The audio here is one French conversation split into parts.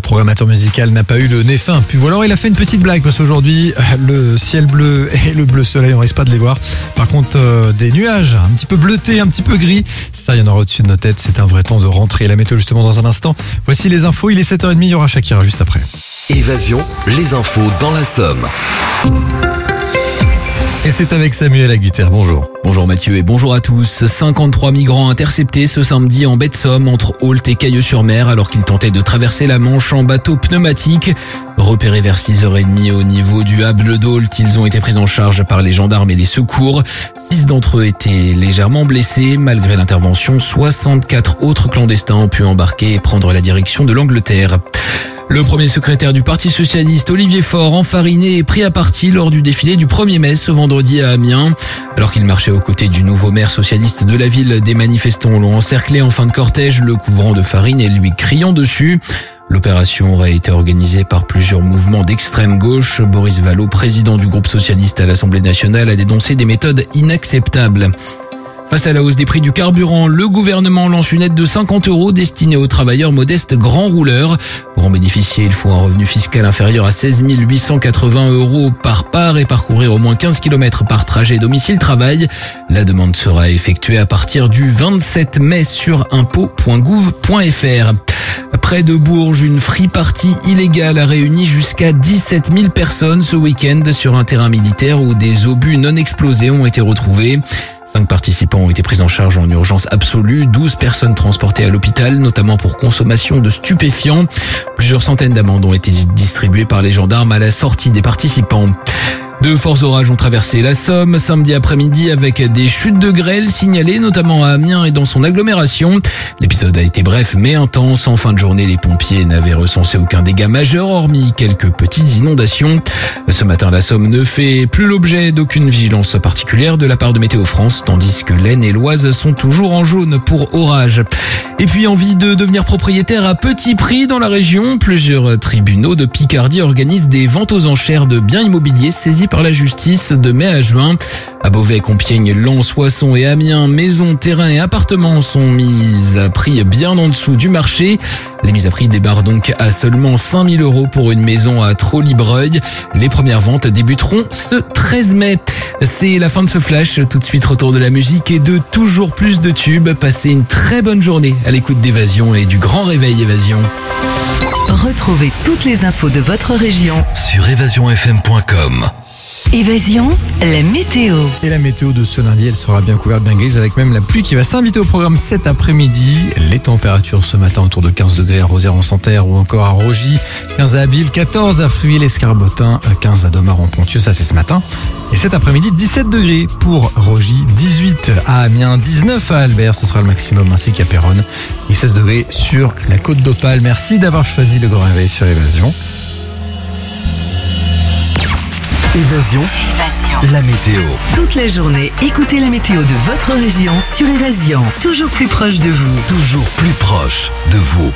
programmateur musical n'a pas eu le nez fin. Puis voilà, il a fait une petite blague parce qu'aujourd'hui, le ciel bleu et le bleu soleil, on risque pas de les voir. Par contre, des nuages un petit peu bleutés, un petit peu gris, ça, il y en aura au-dessus de nos têtes. C'est un vrai temps de rentrer. La météo, justement, dans un instant. Voici les infos. Il est 7h30, il y aura Shakira juste après. Évasion, les infos dans la Somme. Et c'est avec Samuel Agutter. Bonjour. Bonjour Mathieu et bonjour à tous. 53 migrants interceptés ce samedi en baie de Somme entre Ault et Cailleux-sur-Mer alors qu'ils tentaient de traverser la Manche en bateau pneumatique. Repérés vers 6h30 au niveau du Hable d'Ault, ils ont été pris en charge par les gendarmes et les secours. 6 d'entre eux étaient légèrement blessés. Malgré l'intervention, 64 autres clandestins ont pu embarquer et prendre la direction de l'Angleterre. Le premier secrétaire du Parti Socialiste, Olivier Faure, enfariné et pris à partie lors du défilé du 1er mai ce vendredi à Amiens. Alors qu'il marchait aux côtés du nouveau maire socialiste de la ville, des manifestants l'ont encerclé en fin de cortège, le couvrant de farine et lui criant dessus. L'opération aurait été organisée par plusieurs mouvements d'extrême gauche. Boris Vallaud, président du groupe socialiste à l'Assemblée nationale, a dénoncé des méthodes inacceptables. Face à la hausse des prix du carburant, le gouvernement lance une aide de 50 € destinée aux travailleurs modestes grands rouleurs. Pour en bénéficier, il faut un revenu fiscal inférieur à 16 880 € par part et parcourir au moins 15 km par trajet domicile-travail. La demande sera effectuée à partir du 27 mai sur impôts.gouv.fr. Près de Bourges, une free party illégale a réuni jusqu'à 17 000 personnes ce week-end sur un terrain militaire où des obus non explosés ont été retrouvés. 5 participants ont été pris en charge en urgence absolue, 12 personnes transportées à l'hôpital, notamment pour consommation de stupéfiants. Plusieurs centaines d'amendes ont été distribuées par les gendarmes à la sortie des participants. De forts orages ont traversé la Somme samedi après-midi avec des chutes de grêle signalées notamment à Amiens et dans son agglomération. L'épisode a été bref mais intense. En fin de journée, les pompiers n'avaient recensé aucun dégât majeur hormis quelques petites inondations. Ce matin, la Somme ne fait plus l'objet d'aucune vigilance particulière de la part de Météo France, tandis que l'Aisne et l'Oise sont toujours en jaune pour orage. Et puis envie de devenir propriétaire à petit prix dans la région, plusieurs tribunaux de Picardie organisent des ventes aux enchères de biens immobiliers saisis par la justice de mai à juin. À Beauvais, Compiègne, Lens, Soissons et Amiens, maisons, terrains et appartements sont mises à prix bien en dessous du marché. Les mises à prix débarrent donc à seulement 5 000 € pour une maison à Trolly-Breuil. Les premières ventes débuteront ce 13 mai. C'est la fin de ce flash. Tout de suite, retour de la musique et de toujours plus de tubes. Passez une très bonne journée à l'écoute d'Évasion et du Grand Réveil Évasion. Retrouvez toutes les infos de votre région Sur évasionfm.com. Évasion, la météo. Et la météo de ce lundi, elle sera bien couverte, bien grise, avec même la pluie qui va s'inviter au programme cet après-midi. Les températures ce matin autour de 15 degrés à Rosaire-en-Santerre ou encore à Rogy, 15 à Abbeville, 14 à Fruy-les-Escarbotin, 15 à Domar-en-Ponthieu, ça c'est ce matin. Et cet après-midi, 17 degrés pour Rogy, 18 à Amiens, 19 à Albert, ce sera le maximum, ainsi qu'à Péronne, et 16 degrés sur la côte d'Opale. Merci d'avoir choisi le Grand Réveil sur Évasion. Évasion, la météo. Toute la journée, écoutez la météo de votre région sur Évasion. Toujours plus proche de vous. Toujours plus proche de vous.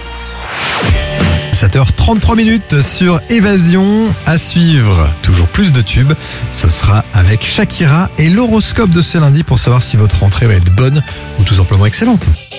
7h33 sur Évasion. À suivre, toujours plus de tubes. Ce sera avec Shakira et l'horoscope de ce lundi pour savoir si votre rentrée va être bonne ou tout simplement excellente.